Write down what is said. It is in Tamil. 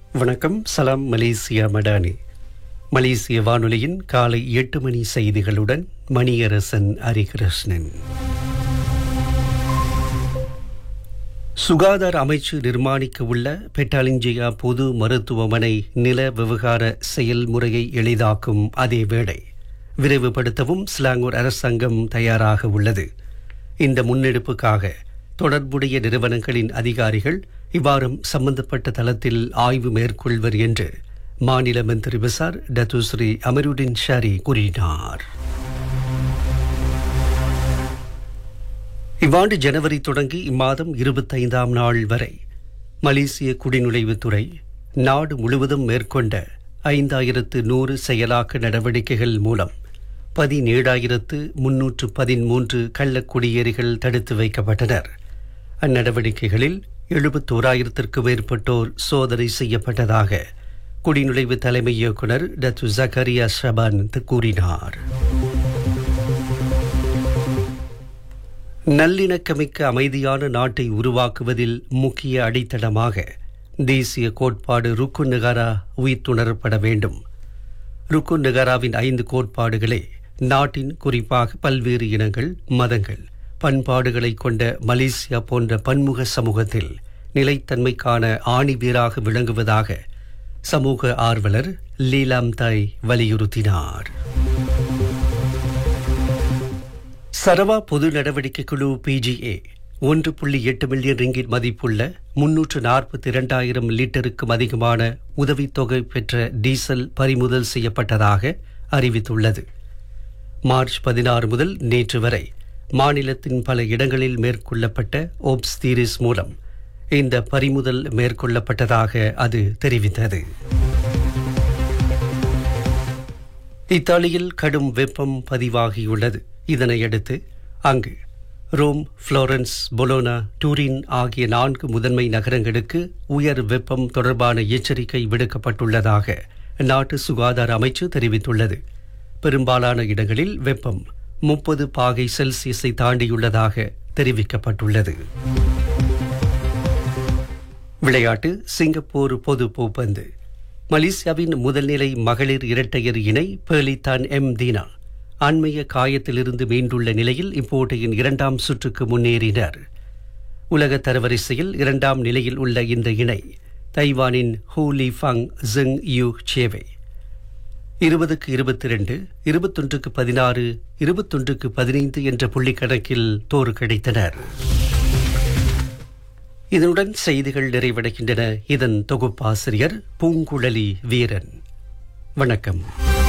வணக்கம். சலாம் மலேசியா மடானி. மலேசிய வானொலியின் காலை 8 மணி செய்திகளுடன் மணியரசன் ஹரிகிருஷ்ணன். சுகாதார அமைச்சு நிர்மாணிக்க உள்ள பெட்டாலிஞ்சியா பொது மருத்துவமனை நில விவகார செயல்முறையை எளிதாக்கும் அதே வேளை விரைவுபடுத்தவும் சிலாங்கூர் அரசாங்கம் தயாராக உள்ளது. இந்த முன்னெடுப்புக்காக தொடர்புடைய நிறுவனங்களின் அதிகாரிகள் இவ்வாரம் சம்பந்தப்பட்ட தளத்தில் ஆய்வு மேற்கொள்வர் என்று மாநில மந்திரி பசார் டத்துஸ்ரீ அமருடின் ஷாரி கூறினார். இவ்வாண்டு ஜனவரி தொடங்கி இம்மாதம் 25ஆம் நாள் வரை மலேசிய குடிநுழைவுத்துறை நாடு முழுவதும் மேற்கொண்ட 5100 செயலாக்க நடவடிக்கைகள் மூலம் 17,313 கள்ளக்குடியேறிகள் தடுத்து வைக்கப்பட்டனர். அந்நடவடிக்கைகளில் 71,000க்கும் மேற்பட்டோர் சோதனை செய்யப்பட்டதாக குடிநுழைவு தலைமை இயக்குனர் டத்து ஜக்கரியா ஷபான் கூறினார். நல்லிணக்கமிக்க அமைதியான நாட்டை உருவாக்குவதில் முக்கிய அடித்தளமாக தேசிய கோட்பாடு ருக்குன் நகாரா உயிர்த்துணரப்பட வேண்டும். ருக்குன் நகாராவின் 5 கோட்பாடுகளே நாட்டின் குறிப்பாக பல்வேறு இனங்கள், மதங்கள், பண்பாடுகளை கொண்ட மலேசியா போன்ற பன்முக சமூகத்தில் நிலைத்தன்மைக்கான ஆணிவேராக விளங்குவதாக சமூக ஆர்வலர் லீலாம் தாய் வலியுறுத்தினார். சரவா பொது நடவடிக்கை குழு PGA 1.8 மில்லியன் ரிங்கிட் மதிப்புள்ள 342,000 லிட்டருக்கும் அதிகமான உதவித்தொகை பெற்ற டீசல் பறிமுதல் செய்யப்பட்டதாக அறிவித்துள்ளது. மார்ச் 16 முதல் நேற்று வரை மாநிலத்தின் பல இடங்களில் மேற்கொள்ளப்பட்ட ஓப்ஸ் தீரிஸ் மூலம் இந்த பறிமுதல் மேற்கொள்ளப்பட்டதாக அது தெரிவித்தது. இத்தாலியில் கடும் வெப்பம் பதிவாகியுள்ளது. இதனையடுத்து அங்கு ரோம், புளோரன்ஸ், பொலோனா, டூரின் ஆகிய 4 முதன்மை நகரங்களுக்கு உயர் வெப்பம் தொடர்பான எச்சரிக்கை விடுக்கப்பட்டுள்ளதாக நாட்டு சுகாதார அமைச்சு தெரிவித்துள்ளது. பெரும்பாலான இடங்களில் வெப்பம் 30 பாகை செல்சியஸை தாண்டியுள்ளதாக தெரிவிக்கப்பட்டுள்ளது. விளையாட்டு. சிங்கப்பூர் பொது பூப்பந்து. மலேசியாவின் முதல்நிலை மகளிர் இரட்டையர் இணை பேலிதான் எம் தீனா அண்மைய காயத்திலிருந்து மீண்டுள்ள நிலையில் இப்போட்டியின் 2ஆம் சுற்றுக்கு முன்னேறினர். உலக தரவரிசையில் 2ஆம் நிலையில் உள்ள இந்த இணை தைவானின் ஹூ லி ஃபங் ஜெங் யூ சேவை 20-22, 21-16, 21-15 என்ற புள்ளி கணக்கில் தோற்கடித்தனர். இதனுடன் செய்திகள் நிறைவடைகின்றன. இதன் தொகுப்பாசிரியர் பூங்குழலி வீரன். வணக்கம்.